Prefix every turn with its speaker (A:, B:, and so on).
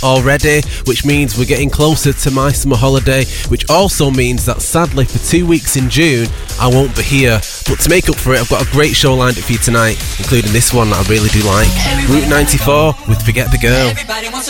A: already, which means we're getting closer to my summer holiday, which also means that sadly for 2 weeks in June I won't be here. But to make up for it, I've got a great show lined up for you tonight, including this one that I really do like, Route 94 with Forget the Girl.
B: Everybody wants